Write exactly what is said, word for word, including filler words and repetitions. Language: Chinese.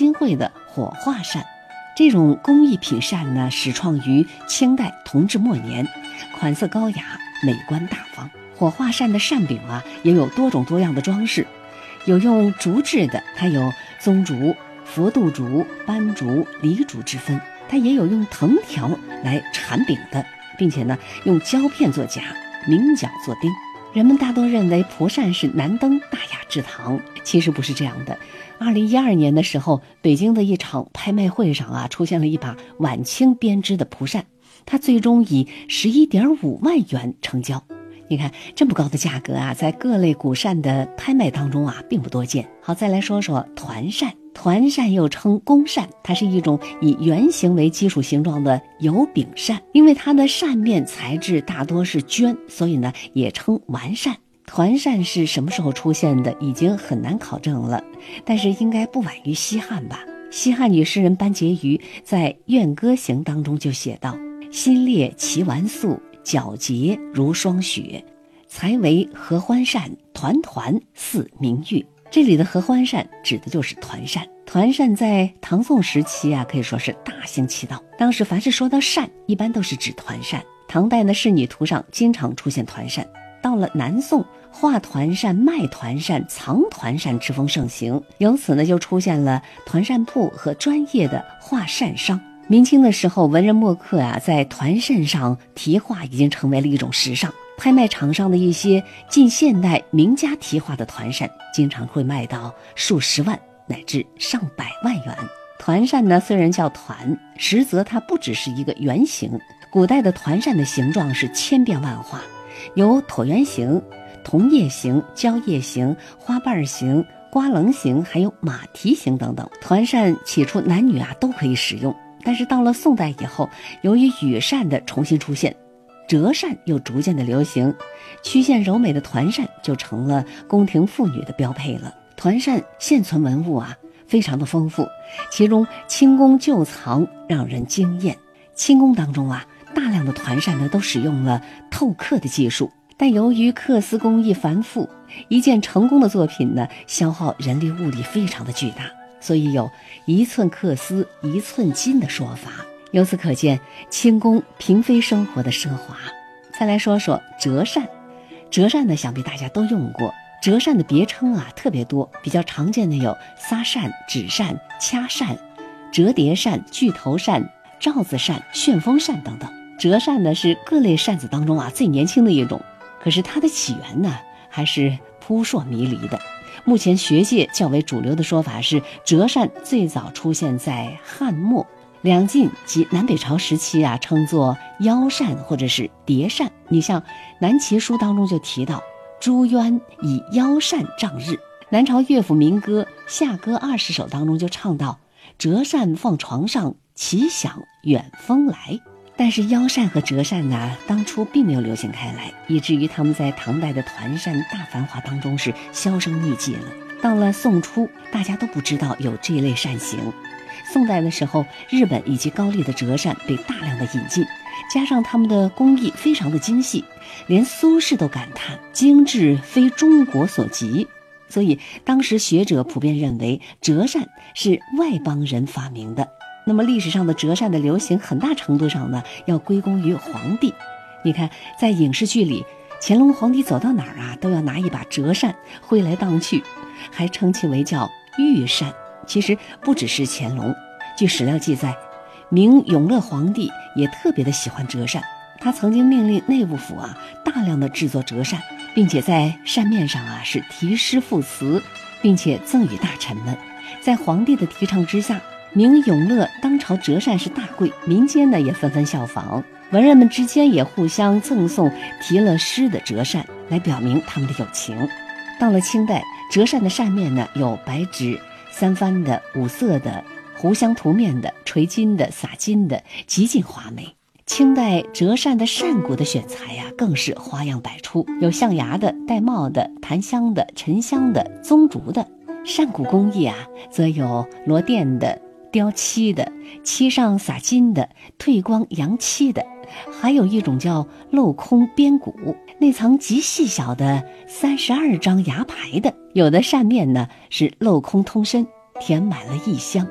金会的火化扇。这种工艺品扇呢，始创于清代同治末年，款色高雅，美观大方。火化扇的扇柄啊，也有多种多样的装饰，有用竹制的，它有棕竹、佛度竹、斑竹、梨竹之分，它也有用藤条来缠柄的，并且呢，用胶片做夹，明角做钉。人们大多认为蒲扇是难登大雅之堂，其实不是这样的。二零一二年的时候，北京的一场拍卖会上啊，出现了一把晚清编织的蒲扇，它最终以十一点五万元成交。你看这么高的价格啊，在各类古扇的拍卖当中啊，并不多见。好，再来说说团扇。团扇又称弓扇，它是一种以圆形为基础形状的油柄扇，因为它的扇面材质大多是绢，所以呢也称丸扇。团扇是什么时候出现的，已经很难考证了，但是应该不晚于西汉吧。西汉女诗人班婕妤在《怨歌行》当中就写道：心裂其丸素，皎洁如霜雪，才为合欢扇，团团似明月。这里的合欢扇指的就是团扇。团扇在唐宋时期啊，可以说是大行其道。当时凡是说到扇，一般都是指团扇。唐代呢，仕女图上经常出现团扇。到了南宋，画团扇、卖团扇、藏团扇之风盛行，由此呢，就出现了团扇铺和专业的画扇商。明清的时候，文人墨客啊，在团扇上题画已经成为了一种时尚。拍卖场上的一些近现代名家题画的团扇，经常会卖到数十万乃至上百万元。团扇呢，虽然叫团，实则它不只是一个圆形。古代的团扇的形状是千变万化，有椭圆形、桐叶形、蕉叶形、花瓣形、瓜棱形，还有马蹄形等等。团扇起初男女啊都可以使用，但是到了宋代以后，由于羽扇的重新出现，折扇又逐渐的流行，曲线柔美的团扇就成了宫廷妇女的标配了。团扇现存文物啊非常的丰富，其中清宫旧藏让人惊艳。清宫当中啊，大量的团扇呢都使用了透刻的技术，但由于刻丝工艺繁复，一件成功的作品呢消耗人力物力非常的巨大，所以有一寸刻丝一寸金的说法。由此可见清宫嫔妃生活的奢华。再来说说折扇。折扇呢，想必大家都用过。折扇的别称啊特别多，比较常见的有撒扇、纸扇、掐扇、折叠扇、巨头扇、罩子扇、旋风扇等等。折扇呢是各类扇子当中啊最年轻的一种，可是它的起源呢还是扑朔迷离的。目前学界较为主流的说法是，折扇最早出现在汉末，两晋及南北朝时期啊，称作腰扇或者是叠扇。你像南齐书当中就提到，朱渊以腰扇仗日。南朝乐府民歌《夏歌二十首》当中就唱到，折扇放床上，齐响远风来。但是腰扇和折扇呢，当初并没有流行开来，以至于他们在唐代的团扇大繁华当中是销声匿迹了。到了宋初，大家都不知道有这一类扇形。宋代的时候，日本以及高丽的折扇被大量的引进，加上他们的工艺非常的精细，连苏轼都感叹精致非中国所及。所以当时学者普遍认为折扇是外邦人发明的。那么历史上的折扇的流行很大程度上呢，要归功于皇帝。你看在影视剧里，乾隆皇帝走到哪儿啊，都要拿一把折扇挥来荡去，还称其为叫御扇。其实不只是乾隆，据史料记载，明永乐皇帝也特别的喜欢折扇，他曾经命令内务府啊大量的制作折扇，并且在扇面上啊是题诗赋词，并且赠予大臣们。在皇帝的提倡之下，明永乐当朝折扇是大贵，民间呢也纷纷效仿，文人们之间也互相赠送题了诗的折扇，来表明他们的友情。到了清代，折扇的扇面呢有白纸、三番的、五色的、糊香涂面的、垂金的、撒金的，极尽华美。清代折扇的扇骨的选材呀、啊，更是花样百出，有象牙的、玳瑁的、檀香的、沉香的、棕竹的。扇骨工艺啊，则有罗钿的、雕漆的、漆上撒金的、褪光扬漆的，还有一种叫镂空边骨，内藏极细小的三十二张牙牌的。有的扇面呢是镂空通身，填满了异香。